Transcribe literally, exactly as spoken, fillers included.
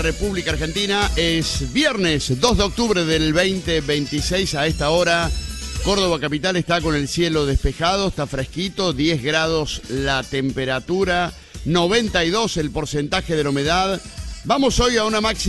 República Argentina. Es viernes dos de octubre del veinte veintiséis a esta hora. Córdoba capital está con el cielo despejado, está fresquito, diez grados la temperatura, noventa y dos el porcentaje de la humedad. Vamos hoy a una máxima